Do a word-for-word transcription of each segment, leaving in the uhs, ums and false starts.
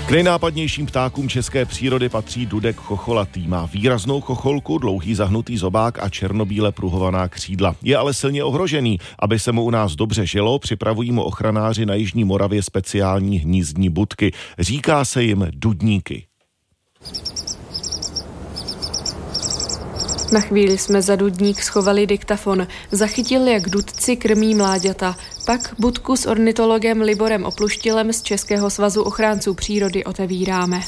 K nejnápadnějším ptákům české přírody patří dudek chocholatý. Má výraznou chocholku, dlouhý zahnutý zobák a černobíle pruhovaná křídla. Je ale silně ohrožený. Aby se mu u nás dobře žilo, připravují mu ochranáři na jižní Moravě speciální hnízdní budky. Říká se jim dudníky. Na chvíli jsme za dudník schovali diktafon. Zachytil, jak dudci krmí mláďata. Pak budku s ornitologem Liborem Opluštilem z Českého svazu ochránců přírody otevíráme.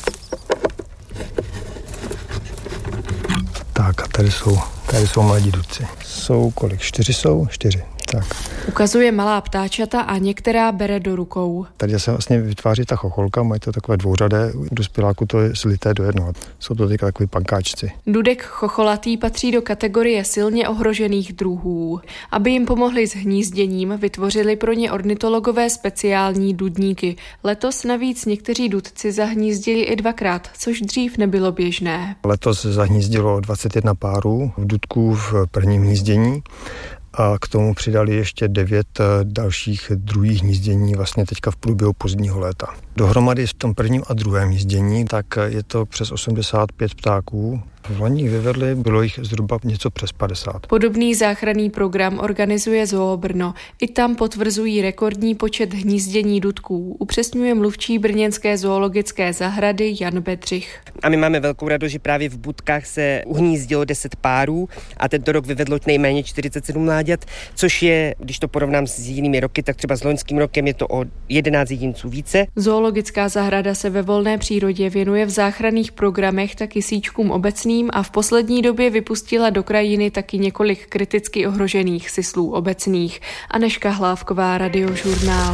Tak a tady jsou, tady jsou mladí dudci. Jsou kolik? Čtyři jsou? Čtyři. Tak. Ukazuje malá ptáčata a některá bere do rukou. Tady se vlastně vytváří ta chocholka, mají to takové dvouřadé, u dospěláku to je slité do jednoho. Jsou to teďka takový pankáčci. Dudek chocholatý patří do kategorie silně ohrožených druhů. Aby jim pomohli s hnízděním, vytvořili pro ně ornitologové speciální dudníky. Letos navíc někteří dudci zahnízdili i dvakrát, což dřív nebylo běžné. Letos zahnízdilo dvacet jedna párů v dudků v prvním hnízdění. A k tomu přidali ještě devět dalších druhých hnízdění vlastně teďka v průběhu pozdního léta. Dohromady v tom prvním a druhém hnízdění tak je to přes osmdesát pět ptáků. V loni vyvedli, bylo jich zhruba něco přes padesát. Podobný záchranný program organizuje Zoo Brno. I tam potvrzují rekordní počet hnízdění dudků, upřesňuje mluvčí brněnské zoologické zahrady Jan Bedřich. A my máme velkou radost, že právě v budkách se uhnízdilo deset párů a tento rok vyvedlo nejméně čtyřicet sedm mláďat, což je, když to porovnám s jinými roky, tak třeba s loňským rokem je to o jedenáct jedinců více. Zoologická zahrada se ve volné přírodě věnuje v záchranných programech taky síčkům obecným a v poslední době vypustila do krajiny taky několik kriticky ohrožených syslů obecných. Anežka Hlávková, Radiožurnál.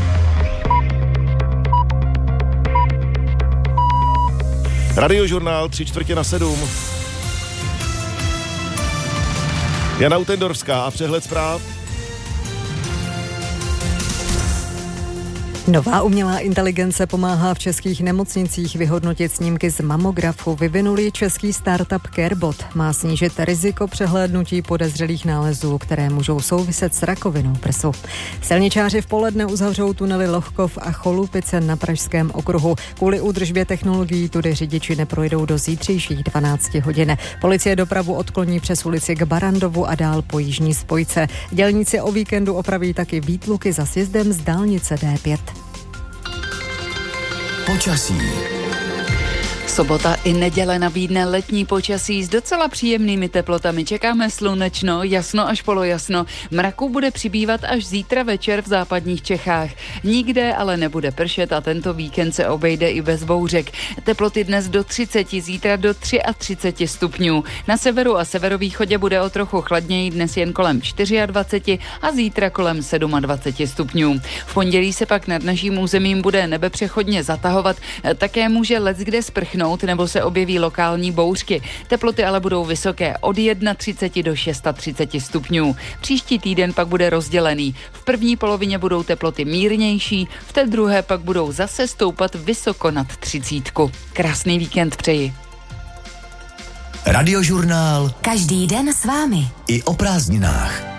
Radiožurnál tři čtvrtě na sedm. Jana Utendorská a přehled zpráv. Nová umělá inteligence pomáhá v českých nemocnicích vyhodnotit snímky z mamografu. Vyvinuli český startup CareBot. Má snížit riziko přehlédnutí podezřelých nálezů, které můžou souviset s rakovinou prsu. Silničáři v poledne uzavřou tunely Lohkov a Cholupice na Pražském okruhu. Kvůli údržbě technologií tudy řidiči neprojdou do zítřejších dvanácti hodin. Policie dopravu odkloní přes ulici k Barandovu a dál po jižní spojce. Dělníci o víkendu opraví taky výtluky za sjezdem z dálnice D pět. Počasí. Sobota i neděle nabídne letní počasí s docela příjemnými teplotami. Čekáme slunečno, jasno až polojasno. Mraku bude přibývat až zítra večer v západních Čechách. Nikde ale nebude pršet a tento víkend se obejde i bez bouřek. Teploty dnes do třicet, zítra do třicet tři stupňů. Na severu a severovýchodě bude o trochu chladněji, dnes jen kolem dvacet čtyři a zítra kolem dvacet sedm stupňů. V pondělí se pak nad naším územím bude nebe přechodně zatahovat, také může leckde sprchnout nebo se objeví lokální bouřky. Teploty ale budou vysoké od třicet jedna do třicet šest stupňů. Příští týden pak bude rozdělený. V první polovině budou teploty mírnější, v té druhé pak budou zase stoupat vysoko nad třicítku. Krásný víkend přeji. Radiožurnál. Každý den s vámi. I o prázdninách.